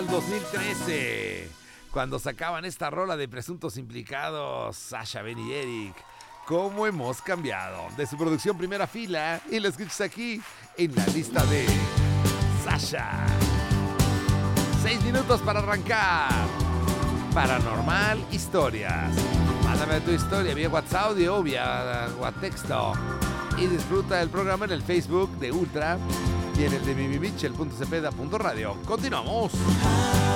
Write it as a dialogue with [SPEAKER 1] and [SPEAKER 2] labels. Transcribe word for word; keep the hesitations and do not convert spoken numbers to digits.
[SPEAKER 1] al dos mil trece, cuando sacaban esta rola de Presuntos Implicados, Sasha, Ben y Eric. ¿Cómo hemos cambiado? De su producción Primera Fila, y la escuchas aquí en la lista de Sasha. Seis minutos para arrancar. Paranormal Historias. Mándame tu historia vía WhatsApp audio o vía texto. Y disfruta del programa en el Facebook de Ultra y en el de mimi mitchell punto cepeda punto radio. Continuamos.